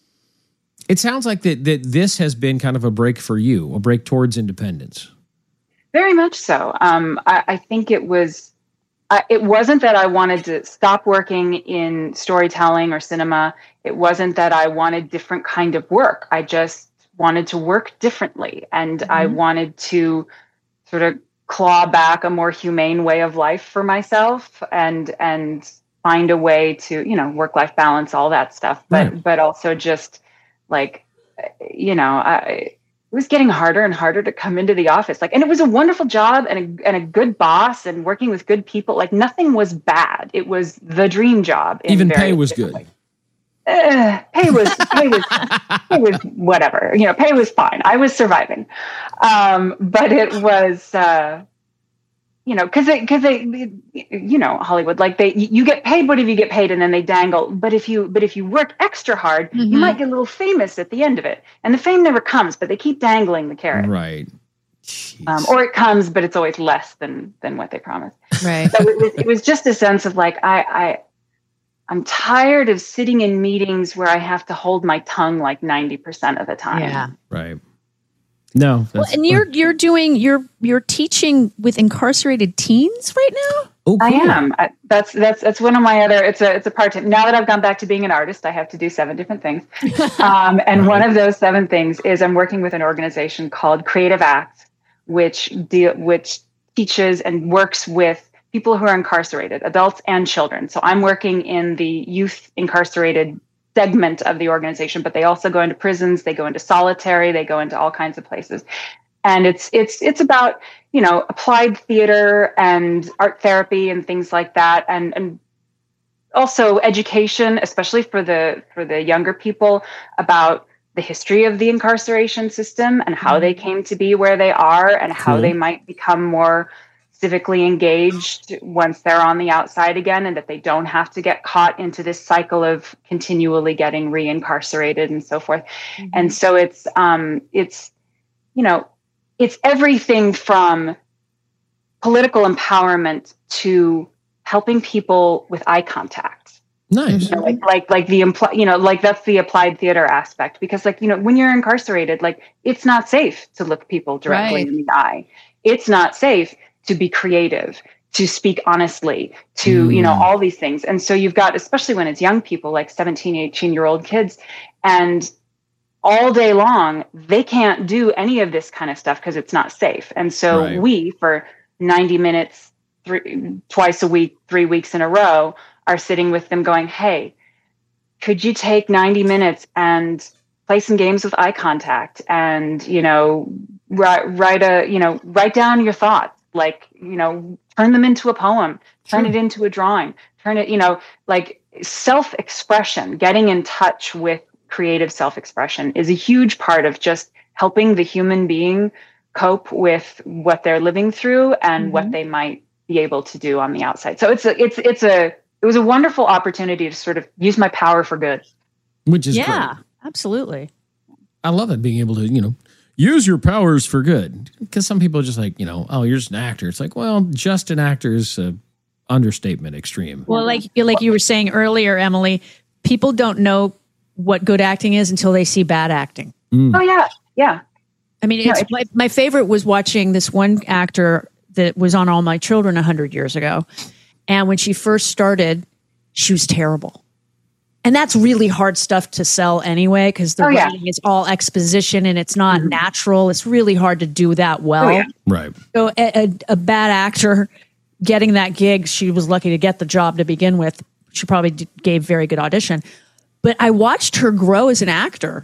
it sounds like that, that this has been kind of a break for you, a break towards independence. Very much so. Um, I, I think it was, uh, it wasn't that I wanted to stop working in storytelling or cinema. It wasn't that I wanted different kind of work. I just wanted to work differently. And mm-hmm. I wanted to sort of claw back a more humane way of life for myself and, and find a way to, you know, work-life balance, all that stuff. But, right. but also just like, you know, I, it was getting harder and harder to come into the office. Like, and it was a wonderful job and a, and a good boss and working with good people. Like nothing was bad. It was the dream job. Even pay was good. Uh, pay was, pay was, pay was whatever, you know, pay was fine. I was surviving. Um, but it was, uh, you know, cause they, cause they, you know, Hollywood, like they, you get paid whatever you get paid and then they dangle. But if you, but if you work extra hard, mm-hmm. you might get a little famous at the end of it. And the fame never comes, but they keep dangling the carrot. Right. Um, or it comes, but it's always less than, than what they promised. Right. So it was, it was just a sense of like, I, I, I'm tired of sitting in meetings where I have to hold my tongue like ninety percent of the time. Yeah. Right. No. Well, and you're you're doing you're you're teaching with incarcerated teens right now? Oh, cool. I am. I, that's that's that's one of my other. It's a it's a part time. Now that I've gone back to being an artist, I have to do seven different things. Um, and right. one of those seven things is I'm working with an organization called Creative Act, which deal which teaches and works with people who are incarcerated, adults and children. So I'm working in the youth incarcerated segment of the organization, but they also go into prisons, they go into solitary, they go into all kinds of places. And it's it's it's about, you know, applied theater and art therapy and things like that. And and also education, especially for the for the younger people, about the history of the incarceration system and how they came to be where they are and how cool. they might become more civically engaged once they're on the outside again, and that they don't have to get caught into this cycle of continually getting reincarcerated and so forth. Mm-hmm. And so it's, um, it's, you know, it's everything from political empowerment to helping people with eye contact. Nice. You know, like, like, like the, impl- you know, like that's the applied theater aspect, because like, you know, when you're incarcerated, like it's not safe to look people directly right. in the eye. It's not safe to be creative, to speak honestly, to, mm. you know, all these things. And so you've got, especially when it's young people, like seventeen, eighteen year old kids, and all day long, they can't do any of this kind of stuff because it's not safe. And so right. we, for ninety minutes, three, twice a week, three weeks in a row, are sitting with them going, hey, could you take ninety minutes and play some games with eye contact and, you know, write, write a, you know, write down your thoughts. Like, you know, turn them into a poem, turn sure. it into a drawing, turn it, you know, like self-expression, getting in touch with creative self-expression is a huge part of just helping the human being cope with what they're living through and mm-hmm. what they might be able to do on the outside. So it's a, it's, it's a, it was a wonderful opportunity to sort of use my power for good. which is yeah, great. Absolutely. I love it, being able to, you know, use your powers for good. Because some people are just like, you know, oh, you're just an actor. It's like, well, just an actor is an understatement extreme. Well, like like you were saying earlier, Emily, people don't know what good acting is until they see bad acting. Mm. Oh, yeah. Yeah. I mean, No, it's, it's- my, my favorite was watching this one actor that was on All My Children one hundred years ago. And when she first started, she was terrible. And that's really hard stuff to sell anyway, because the Oh, yeah. writing is all exposition and it's not natural. It's really hard to do that well. Oh, yeah. Right. So a, a, a bad actor getting that gig, she was lucky to get the job to begin with. She probably d- gave very good audition. But I watched her grow as an actor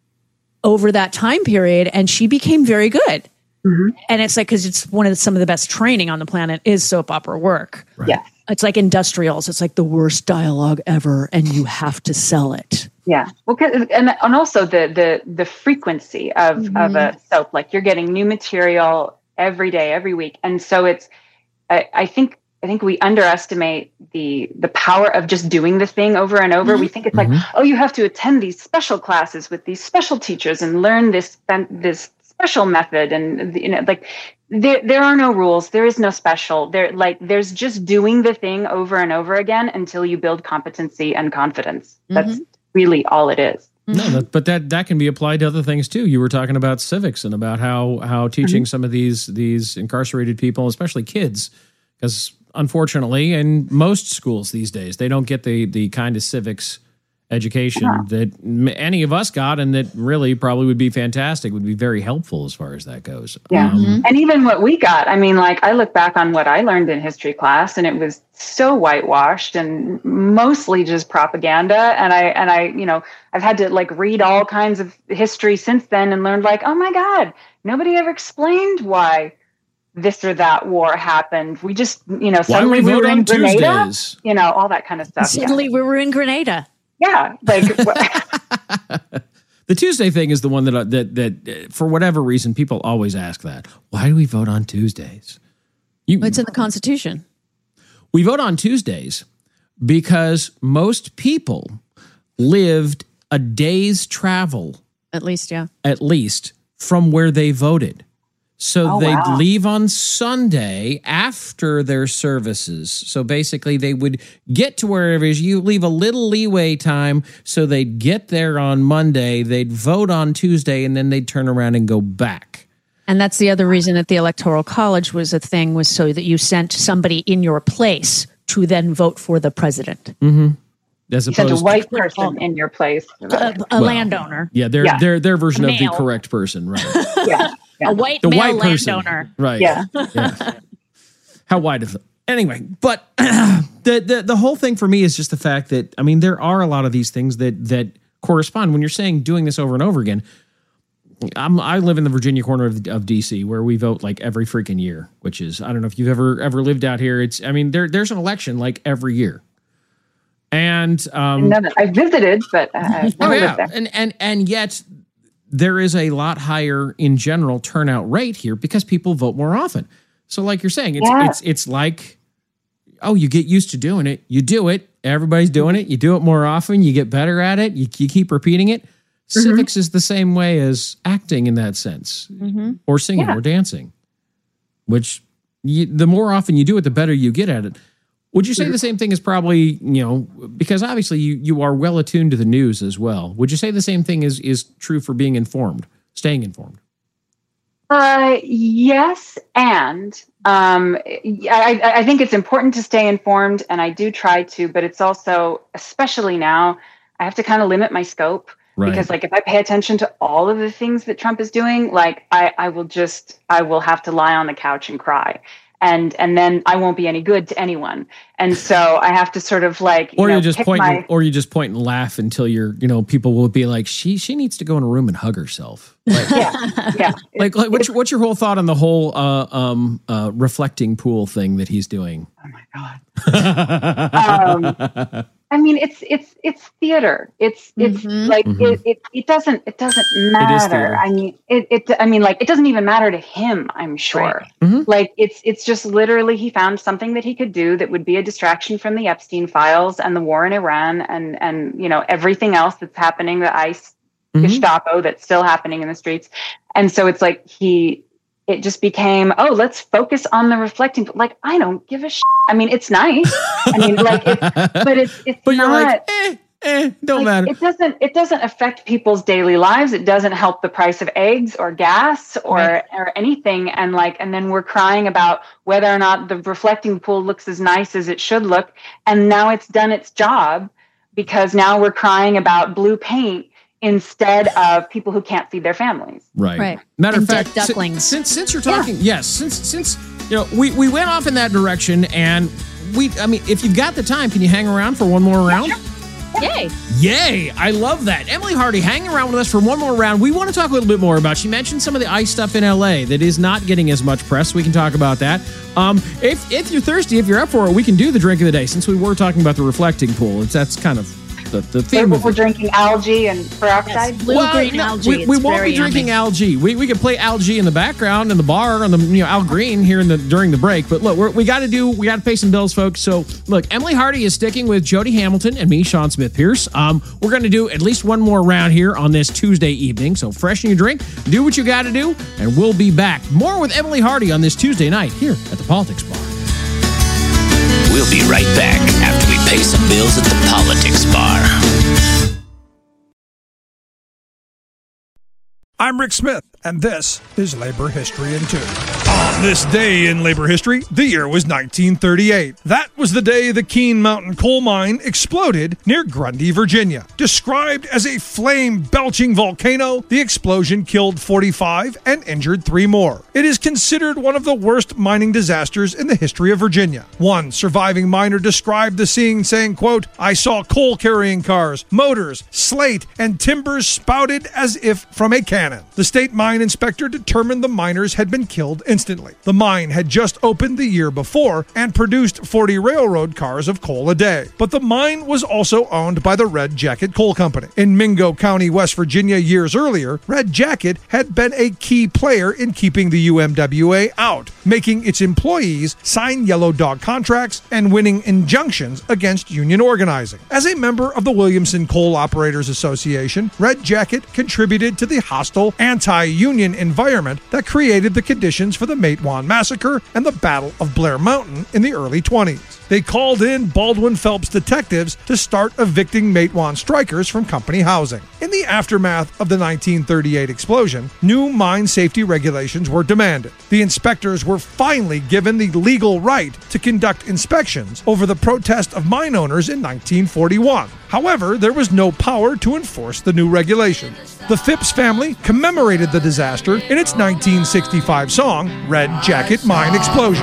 over that time period, and she became very good. Mm-hmm. And it's like, because it's one of the, some of the best training on the planet is soap opera work. Right. Yeah. It's like industrials. It's like the worst dialogue ever, and you have to sell it. Yeah. Well, 'cause- and and also the the the frequency of Mm-hmm. of a soap, like you're getting new material every day, every week, and so it's. I, I think I think we underestimate the the power of just doing the thing over and over. Mm-hmm. We think it's like, oh, you have to attend these special classes with these special teachers and learn this this special method, and you know, like there there are no rules. There is no special. There like there's just doing the thing over and over again until you build competency and confidence. That's Mm-hmm. really all it is. No, that, but that that can be applied to other things too. You were talking about civics and about how how teaching some of these these incarcerated people, especially kids, because unfortunately, in most schools these days, they don't get the the kind of civics education Yeah. that m- any of us got, and that really probably would be fantastic, would be very helpful as far as that goes. Yeah. Um, And even what we got, I mean, like I look back on what I learned in history class and it was so whitewashed and mostly just propaganda. And I, and I, you know, I've had to like read all kinds of history since then and learned like, oh my God, nobody ever explained why this or that war happened. We just, you know, Why suddenly we we vote were on in Grenada, Tuesdays. you know, all that kind of stuff. Yeah. Suddenly we were in Grenada. Yeah. Like, The Tuesday thing is the one that I- that that uh, for whatever reason people always ask that. Why do we vote on Tuesdays? You, It's in the Constitution. we vote on Tuesdays because most people lived a day's travel At least, yeah. at least from where they voted. So Oh, they'd wow. leave on Sunday after their services. So basically they would get to wherever it is. You leave a little leeway time so they'd get there on Monday, they'd vote on Tuesday, and then they'd turn around and go back. And that's the other reason that the Electoral College was a thing, was so that you sent somebody in your place to then vote for the president. Mm-hmm. As you sent a opposed white person in your place. A, a Well, landowner. Yeah, their Yeah. their their version A of the male. correct person, right? Yeah. A white The male white person. landowner. Right. Yeah. Yeah. How wide is it? Anyway, but the, the the whole thing for me is just the fact that, I mean, there are a lot of these things that that correspond. When you're saying doing this over and over again, I'm, I live in the Virginia corner of, of D C where we vote like every freaking year, which is, I don't know if you've ever ever lived out here. It's, I mean, there there's an election like every year. And um, No, no, I visited, but uh, I've Oh never yeah, lived there. and and and yet there is a lot higher in general turnout rate here because people vote more often. So, like you're saying, it's Yeah. it's it's like, oh, you get used to doing it, you do it, everybody's doing it, you do it more often, you get better at it, you you keep repeating it. Mm-hmm. Civics is the same way as acting in that sense, or singing Yeah. or dancing, which you, the more often you do it, the better you get at it. Would you say the same thing is probably, you know, because obviously you, you are well attuned to the news as well. Would you say the same thing is, is true for being informed, staying informed? Uh, yes, and um, I, I think it's important to stay informed, and I do try to, but it's also, especially now, I have to kind of limit my scope. Right. Because like if I pay attention to all of the things that Trump is doing, like I, I will just I will have to lie on the couch and cry. And and then I won't be any good to anyone. And so I have to sort of like you Or know, you just pick point my, and, or you just point and laugh until you're, you know, people will be like, she she needs to go in a room and hug herself. Like, yeah, yeah. like, like what's your, what's your whole thought on the whole uh, um, uh, reflecting pool thing that he's doing? Oh my God. um, I mean, it's it's it's theater. It's it's Mhm. like Mhm. it, it it doesn't it doesn't It is matter. theater. I mean, it it I mean, like it doesn't even matter to him. I'm sure. Mhm. Like it's it's just literally he found something that he could do that would be a distraction from the Epstein files and the war in Iran and and you know everything else that's happening, the ICE Mhm. Gestapo that's still happening in the streets. And so it's like he. It just became, oh, let's focus on the reflecting. Like, I don't give a shit. I mean, it's nice. I mean, like, it's, but it's it's But you're not. like, eh, eh, don't like, matter. It doesn't. It doesn't affect people's daily lives. It doesn't help the price of eggs or gas or Right. or anything. And like, and then we're crying about whether or not the reflecting pool looks as nice as it should look. And now it's done its job because now we're crying about blue paint instead of people who can't feed their families. Right. Right. Matter And of fact, dead si- ducklings. since since you're talking, yes, since since you know we we went off in that direction, and we, I mean, if you've got the time, can you hang around for one more round? Yay. Yay! I love that. Emily Hardy, hang around with us for one more round. We want to talk a little bit more about. She mentioned some of the ICE stuff in L A that is not getting as much press. We can talk about that. Um, if if you're thirsty, if you're up for it, we can do the drink of the day. Since we were talking about the reflecting pool, it's that's kind of the, the theme We're, of we're it. drinking algae and peroxide. Yes, blue green no, algae. We, we It's won't very be drinking yummy. algae. We, we could play algae in the background in the bar on the you know Al Green here in the during the break. But look, we're, we got to do we got to pay some bills, folks. So look, Emily Hardy is sticking with Jody Hamilton and me, Sean Smith Pierce. Um, we're going to do at least one more round here on this Tuesday evening. So freshen your drink, do what you got to do, and we'll be back more with Emily Hardy on this Tuesday night here at the Politics Bar. We'll be right back after we pay some bills at the Politics Bar. I'm Rick Smith, and this is Labor History in Two. On this day in labor history, the year was nineteen thirty-eight. That was the day the Keene Mountain coal mine exploded near Grundy, Virginia. Described as a flame-belching volcano, the explosion killed forty-five and injured three more. It is considered one of the worst mining disasters in the history of Virginia. One surviving miner described the scene saying, quote, "I saw coal-carrying cars, motors, slate, and timbers spouted as if from a cannon. The state mine inspector determined the miners had been killed instantly. The mine had just opened the year before and produced forty railroad cars of coal a day. But the mine was also owned by the Red Jacket Coal Company. In Mingo County, West Virginia, years earlier, Red Jacket had been a key player in keeping the U M W A out, making its employees sign yellow dog contracts and winning injunctions against union organizing. As a member of the Williamson Coal Operators Association, Red Jacket contributed to the hostile anti-union environment that created the conditions for the Matewan Massacre and the Battle of Blair Mountain in the early twenties. They called in Baldwin Phelps detectives to start evicting Matewan strikers from company housing. In the aftermath of the nineteen thirty-eight explosion, new mine safety regulations were demanded. The inspectors were finally given the legal right to conduct inspections over the protest of mine owners in nineteen forty-one. However, there was no power to enforce the new regulations. The Phipps family commemorated the disaster in its nineteen sixty-five song, Red Jacket Mine Explosion.